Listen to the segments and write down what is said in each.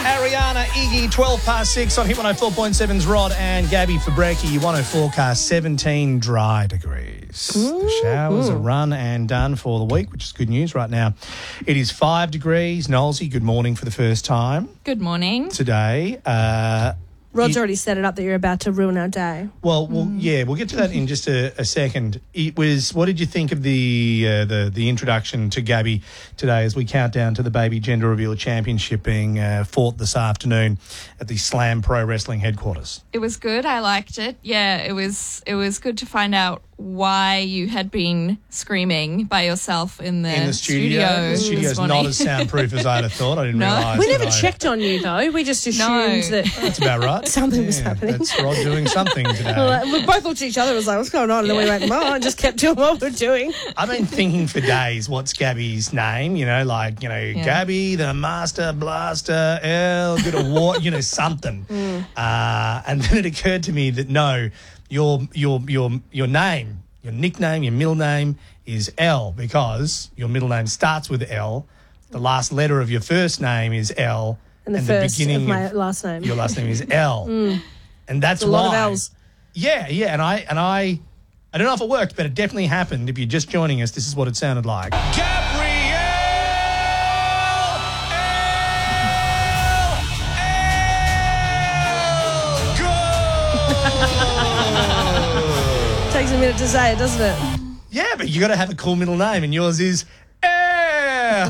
Ariana, Iggy, 6:12 on Hit 104.7's Rod and Gabby for brekkie. 104 forecast, 17 dry degrees. The showers are run and done for the week, which is good news right now. It is 5 degrees. Nolsey, good morning for the first time Good morning. today. Rod's already set it up that you're about to ruin our day. Well, yeah, we'll get to that in just a second. It was. What did you think of the introduction to Gabby today as we count down to the Baby Gender Reveal Championship being fought this afternoon at the Slam Pro Wrestling headquarters? It was good. I liked it. Yeah, it was good to find out why you had been screaming by yourself in the studio. The studio's this morning. not as soundproof as I'd have thought. I didn't realise. We never checked on you, though. We just assumed that That's about right. something was happening. That's Rod doing something today. We both looked at each other and was like, what's going on? And then we went, "Mom," and just kept doing what we were doing. I've been thinking for days, what's Gabby's name? Gabby, the Master Blaster, good award, something. And then it occurred to me that no, your name, your nickname, your middle name is L because your middle name starts with L. The last letter of your first name is L. And the first of my last name. Your last name is L. And that's a why. lot of L's. Yeah. And I don't know if it worked, but it definitely happened. If you're just joining us, this is what it sounded like. Takes a minute to say it, doesn't it? Yeah, but you got to have a cool middle name, and yours is L.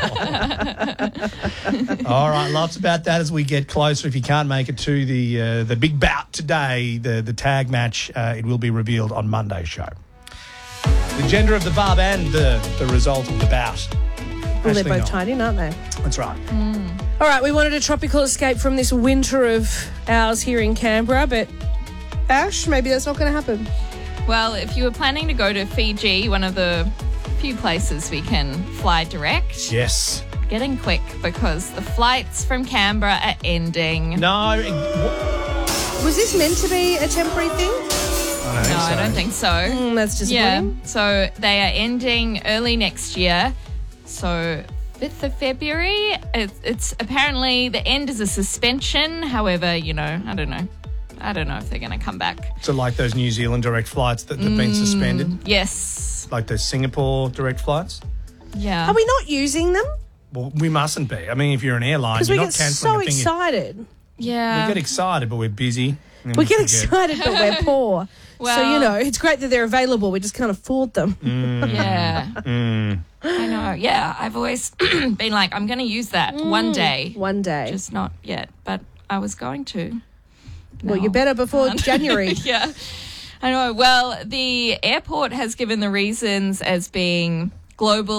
All right, lots about that as we get closer. If you can't make it to the big bout today, the tag match, it will be revealed on Monday's show. The gender of the bub and the result of the bout. Well, they're Ashley both Knoll. tied in, aren't they? That's right. All right, we wanted a tropical escape from this winter of ours here in Canberra, but Ash, maybe that's not going to happen. Well, if you were planning to go to Fiji, one of the few places we can fly direct, Yes. get in quick because the flights from Canberra are ending. No. Was this meant to be a temporary thing? I don't think so. That's just Yeah, so they are ending early next year. So 5th of February, it's apparently the end is a suspension. However, I don't know. I don't know if they're going to come back. So like those New Zealand direct flights that have been suspended? Yes. Like those Singapore direct flights? Yeah. Are we not using them? Well, we mustn't be. I mean, if you're an airline, Because you're we not get cancelling so a thing. excited. Yeah. We get excited, but we're busy. And We get forget. excited, but we're poor. Well- So, it's great that they're available. We just can't afford them. Yeah. I know. Yeah. I've always been like, I'm going to use that one day. One day. Just not yet. But I was going to. Well, you better before January. Yeah. I know. Well, the airport has given the reasons as being global